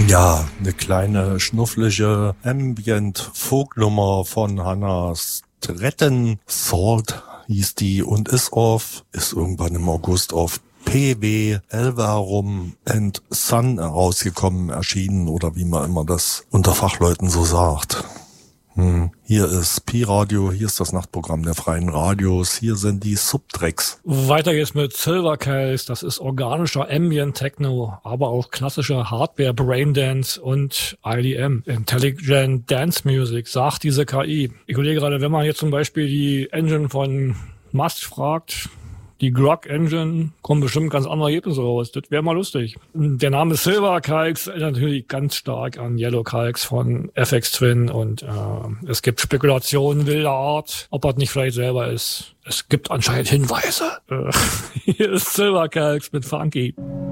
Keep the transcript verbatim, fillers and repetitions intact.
Ja, eine kleine schnufflige Ambient-Folknummer von Hannah Stratton. Salt hieß die und ist auf, ist irgendwann im August auf P W Elverum and Son rausgekommen, erschienen oder wie man immer das unter Fachleuten so sagt. Hm. Hier ist Pi-Radio, hier ist das Nachtprogramm der Freien Radios, hier sind die Subtracks. Weiter geht's mit Silvercase, das ist organischer Ambient Techno, aber auch klassischer Hardware Braindance und I D M, Intelligent Dance Music, sagt diese K I. Ich überlege gerade, wenn man jetzt zum Beispiel die Engine von Must fragt, die Grok Engine, kommen bestimmt ganz andere Ergebnisse raus. Das wäre mal lustig. Der Name Silvercalx erinnert natürlich ganz stark an Yellowcalx von F X Twin und äh, es gibt Spekulationen wilder Art, ob er nicht vielleicht selber ist. Es gibt anscheinend Hinweise. Äh, hier ist Silvercalx mit Funky.